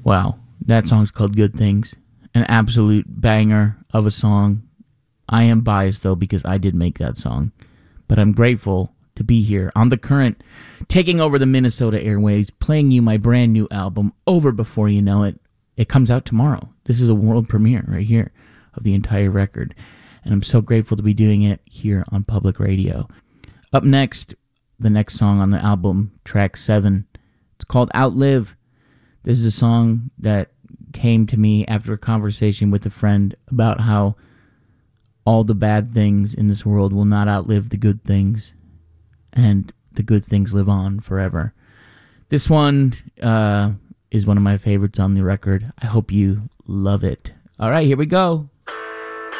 Wow, that song's called Good Things. An absolute banger of a song. I am biased, though, because I did make that song. But I'm grateful to be here on The Current, taking over the Minnesota airwaves, playing you my brand new album, Over Before You Know It. It comes out tomorrow. This is a world premiere right here of the entire record. And I'm so grateful to be doing it here on public radio. Up next, the next song on the album, track 7. It's called Outlive. This is a song that came to me after a conversation with a friend about how all the bad things in this world will not outlive the good things, and the good things live on forever. This one is one of my favorites on the record. I hope you love it. All right, here we go.